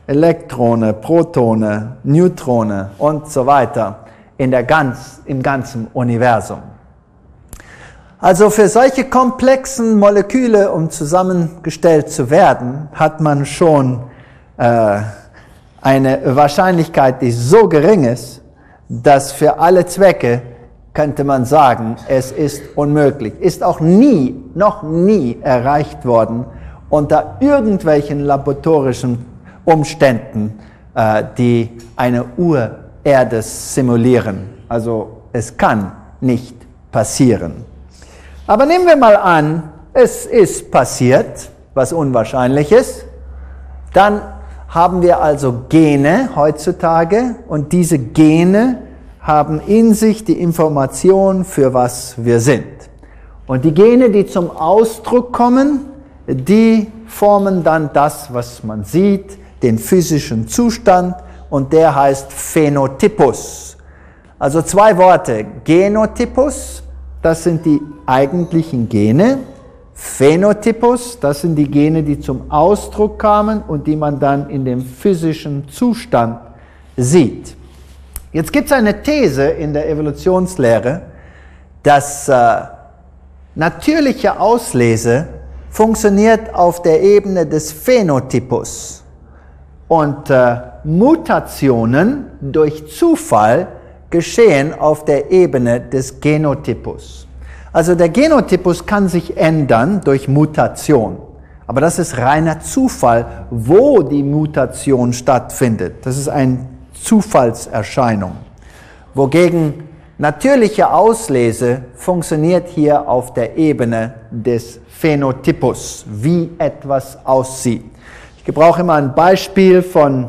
Elektrone, Protone, Neutrone und so weiter im ganzen Universum. Also für solche komplexen Moleküle, um zusammengestellt zu werden, hat man schon eine Wahrscheinlichkeit, die so gering ist, dass für alle Zwecke könnte man sagen, es ist unmöglich. Ist auch noch nie erreicht worden unter irgendwelchen laboratorischen Umständen, die eine Urerde simulieren. Also es kann nicht passieren. Aber nehmen wir mal an, es ist passiert, was unwahrscheinlich ist. Dann haben wir also Gene heutzutage und diese Gene haben in sich die Information, für was wir sind. Und die Gene, die zum Ausdruck kommen, die formen dann das, was man sieht, den physischen Zustand, und der heißt Phänotypus. Also 2 Worte, Genotypus, das sind die eigentlichen Gene, Phänotypus, das sind die Gene, die zum Ausdruck kamen und die man dann in dem physischen Zustand sieht. Jetzt gibt es eine These in der Evolutionslehre, dass natürliche Auslese funktioniert auf der Ebene des Phänotypus und Mutationen durch Zufall geschehen auf der Ebene des Genotypus. Also der Genotypus kann sich ändern durch Mutation, aber das ist reiner Zufall, wo die Mutation stattfindet. Das ist eine Zufallserscheinung. Wogegen natürliche Auslese funktioniert hier auf der Ebene des Phänotypus, wie etwas aussieht. Ich gebrauche immer ein Beispiel von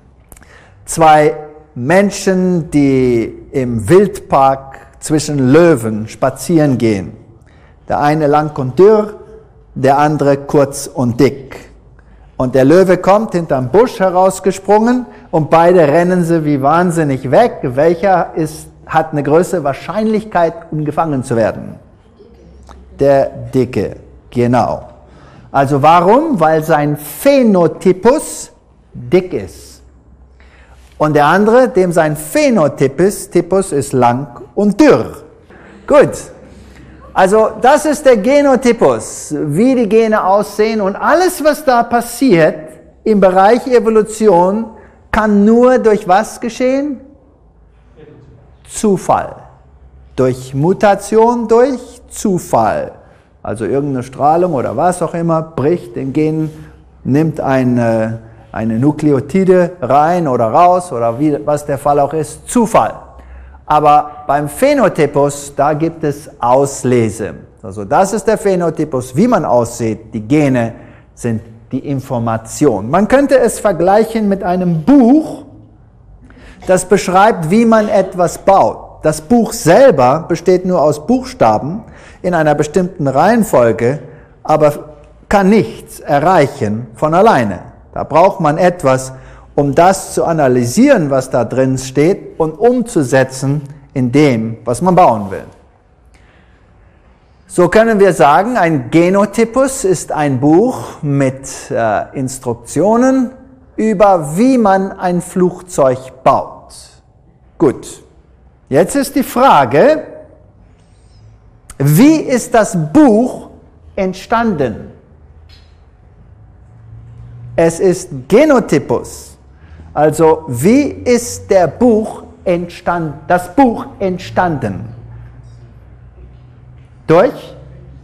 2 Menschen, die im Wildpark zwischen Löwen spazieren gehen. Der eine lang und dürr, der andere kurz und dick. Und der Löwe kommt hinterm Busch herausgesprungen und beide rennen sie wie wahnsinnig weg. Welcher hat eine größere Wahrscheinlichkeit, um gefangen zu werden? Der Dicke, genau. Also warum? Weil sein Phänotypus dick ist. Und der andere, dem sein Phänotypus ist lang und dürr. Gut. Also das ist der Genotypus, wie die Gene aussehen, und alles, was da passiert im Bereich Evolution, kann nur durch was geschehen? Zufall. Durch Mutation, durch Zufall. Also irgendeine Strahlung oder was auch immer bricht den Gen, nimmt eine Nukleotide rein oder raus oder was der Fall auch ist, Zufall. Aber beim Phänotypus, da gibt es Auslese. Also das ist der Phänotypus, wie man aussieht. Die Gene sind die Information. Man könnte es vergleichen mit einem Buch, das beschreibt, wie man etwas baut. Das Buch selber besteht nur aus Buchstaben in einer bestimmten Reihenfolge, aber kann nichts erreichen von alleine. Da braucht man etwas, um das zu analysieren, was da drin steht, und umzusetzen in dem, was man bauen will. So können wir sagen, ein Genotypus ist ein Buch mit Instruktionen über, wie man ein Flugzeug baut. Gut, jetzt ist die Frage, wie ist das Buch entstanden? Es ist Genotypus. Also, wie ist das Buch entstanden? Durch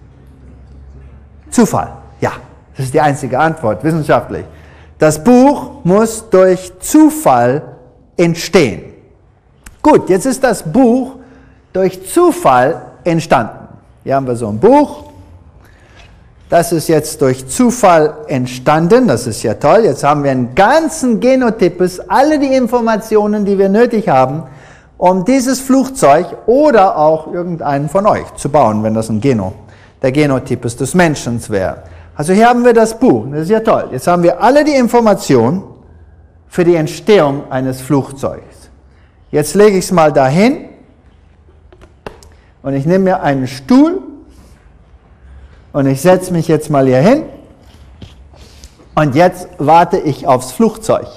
Zufall. Ja, das ist die einzige Antwort, wissenschaftlich. Das Buch muss durch Zufall entstehen. Gut, jetzt ist das Buch durch Zufall entstanden. Hier haben wir so ein Buch. Das ist jetzt durch Zufall entstanden, das ist ja toll. Jetzt haben wir einen ganzen Genotypus, alle die Informationen, die wir nötig haben, um dieses Flugzeug oder auch irgendeinen von euch zu bauen, wenn das der Genotypus des Menschen wäre. Also hier haben wir das Buch, das ist ja toll. Jetzt haben wir alle die Informationen für die Entstehung eines Flugzeugs. Jetzt lege ich es mal dahin und ich nehme mir einen Stuhl. Und ich setze mich jetzt mal hier hin und jetzt warte ich aufs Flugzeug.